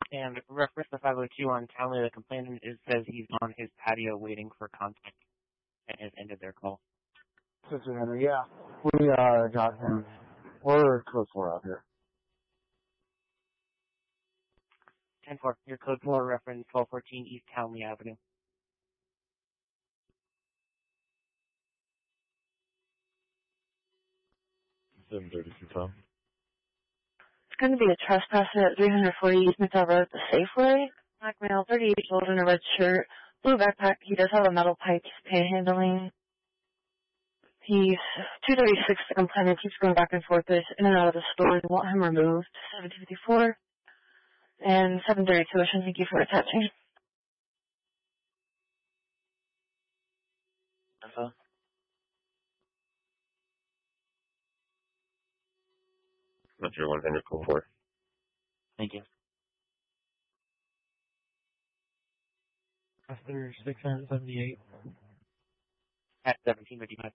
And reference the 502 on Townley, the complainant says he's on his patio waiting for contact and has ended their call. Sister Henry, yeah. We got him. We're close 4 out here. 10-4, your code 4 reference 1214 East Townley Avenue. Tom. It's going to be a trespasser at 340 East McDowell Road at the Safeway. Black male, 38 years old, in a red shirt, blue backpack. He does have a metal pipe. He's panhandling. He's 236. The complainant keeps going back and forth in and out of the store. They want him removed. 754 and 732. Thank you for attaching. Not sure 100 call 4. Thank you. After 678. At 1755.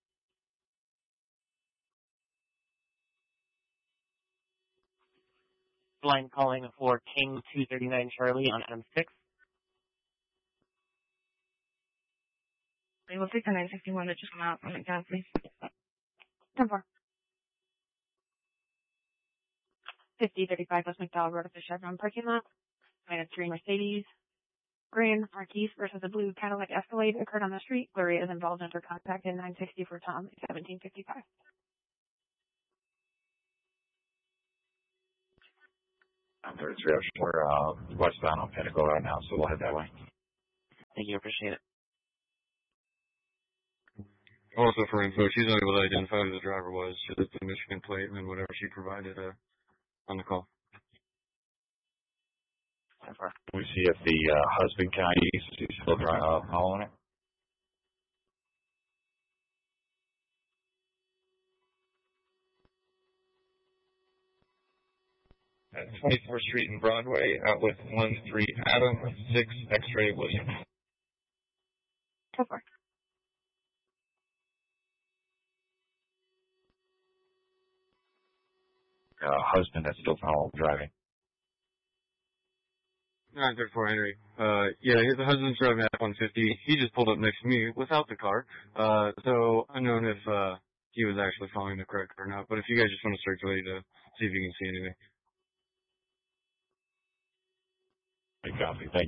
Blind calling for King 239 Charlie on Adam 6. We will take the 961 that just come out from McDowell, please. 10-4. 5035 West McDowell Road at the Chevron parking lot. Minus 3 Mercedes. Green Marquise versus a blue Cadillac Escalade occurred on the street. Gloria is involved under contact in 960 for Tom at 1755. I'm 33. We're westbound on Pinnacle right now, so we'll head that way. Thank you, appreciate it. Also for info, she's unable to identify who the driver was, just the Michigan plate and whatever she provided on the call. We see if the husband County is still following it. At 24th Street and Broadway, out with 13 Adam, 6 X-Ray Williams. 10-4. Husband that's still following driving. 934 Henry. Yeah, the husband's driving at 150. He just pulled up next to me without the car. So unknown if he was actually following the correct car or not. But if you guys just want to circulate to see if you can see anything. Copy. Thank you.